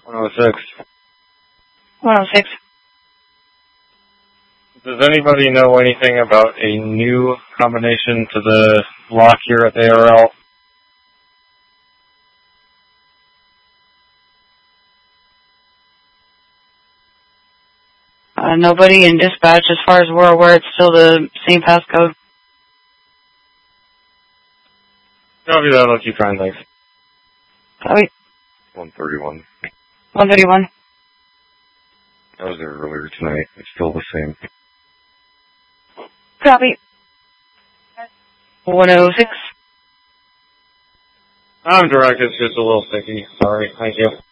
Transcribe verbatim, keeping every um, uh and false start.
one oh six. one oh six. Does anybody know anything about a new combination to the lock here at the A R L? Uh, nobody in dispatch, as far as we're aware, it's still the same passcode. Copy that, I'll keep trying, thanks. Copy. one thirty-one. one thirty-one. I was there earlier tonight. It's still the same. Copy. one oh six. I'm direct, it's just a little sticky. Sorry, thank you.